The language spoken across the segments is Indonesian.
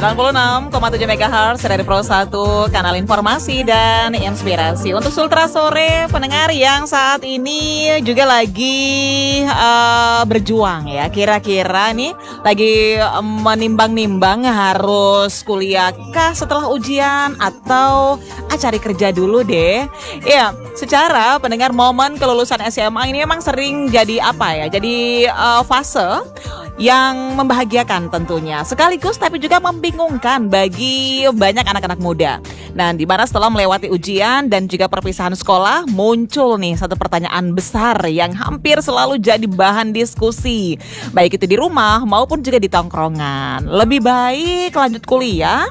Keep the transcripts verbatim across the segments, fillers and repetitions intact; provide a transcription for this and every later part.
sembilan puluh enam koma tujuh megahertz dari Pro satu, kanal informasi dan inspirasi. Untuk Sultra Sore, pendengar yang saat ini juga lagi uh, berjuang ya. Kira-kira nih lagi um, menimbang-nimbang harus kuliah kah setelah ujian atau ah, cari kerja dulu deh. Ya, secara pendengar, momen kelulusan S M A ini memang sering jadi apa ya? Jadi uh, fase yang membahagiakan tentunya, sekaligus tapi juga membingungkan bagi banyak anak-anak muda. Nah, di mana setelah melewati ujian dan juga perpisahan sekolah, muncul nih satu pertanyaan besar yang hampir selalu jadi bahan diskusi, baik itu di rumah maupun juga di tongkrongan. Lebih baik lanjut kuliah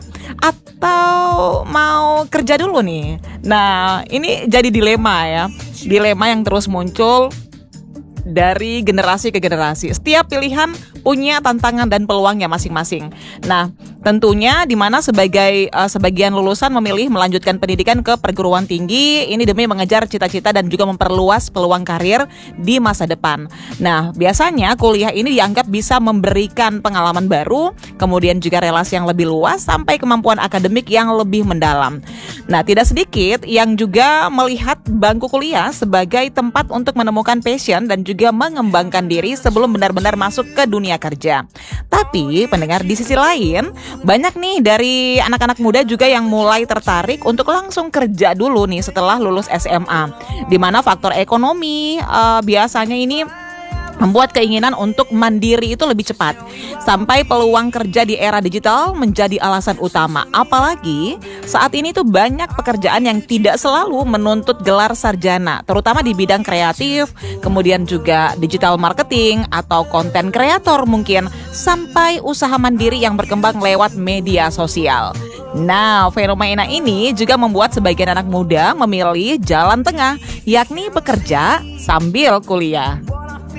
atau mau kerja dulu nih? Nah, ini jadi dilema ya, dilema yang terus muncul dari generasi ke generasi. Setiap pilihan punya tantangan dan peluangnya masing-masing. Nah, tentunya di mana sebagai uh, sebagian lulusan memilih melanjutkan pendidikan ke perguruan tinggi ini demi mengejar cita-cita dan juga memperluas peluang karir di masa depan. Nah, biasanya kuliah ini dianggap bisa memberikan pengalaman baru, kemudian juga relasi yang lebih luas sampai kemampuan akademik yang lebih mendalam. Nah, tidak sedikit yang juga melihat bangku kuliah sebagai tempat untuk menemukan passion dan juga mengembangkan diri sebelum benar-benar masuk ke dunia kerja. Tapi pendengar, di sisi lain banyak nih dari anak-anak muda juga yang mulai tertarik untuk langsung kerja dulu nih setelah lulus S M A, di mana faktor ekonomi uh, biasanya ini membuat keinginan untuk mandiri itu lebih cepat, sampai peluang kerja di era digital menjadi alasan utama. Apalagi saat ini tuh banyak pekerjaan yang tidak selalu menuntut gelar sarjana, terutama di bidang kreatif, kemudian juga digital marketing atau konten kreator mungkin, sampai usaha mandiri yang berkembang lewat media sosial. Nah, fenomena ini juga membuat sebagian anak muda memilih jalan tengah, yakni bekerja sambil kuliah.